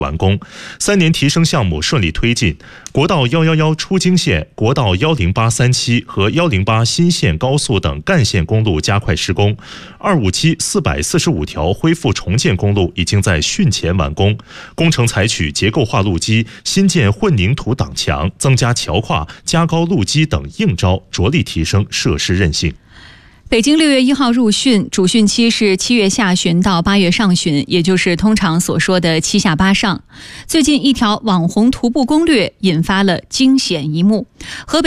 完工，3年提升项目顺利推进。国道111出京线、国道10837和108新线高速等干线公路加快施工，257、445条恢复重建公路已经在汛前完工。工程采取结构化路基、新建混凝土挡墙、增加桥跨、加高路基等硬招，着力提升设施韧性。 北京6月1号入汛，主汛期是7月下旬到8月上旬，也就是通常所说的7下8上。最近一条网红徒步攻略引发了惊险一幕，河北